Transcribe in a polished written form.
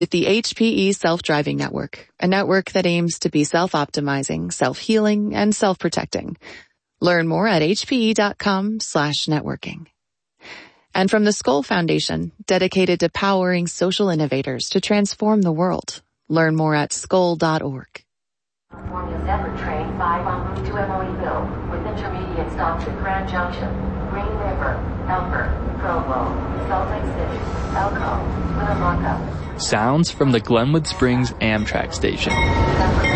With the HPE Self-Driving Network, a network that aims to be self-optimizing, self-healing, and self-protecting. Learn more at hpe.com/networking. And from the Skoll Foundation, dedicated to powering social innovators to transform the world. Learn more at skoll.org. California Zephyr Train 5 en route to Emeryville, with intermediate stops at Grand Junction, Green River, Elbert, Provo, Salt Lake City, Elko, Winnemucca. Sounds from the Glenwood Springs Amtrak station.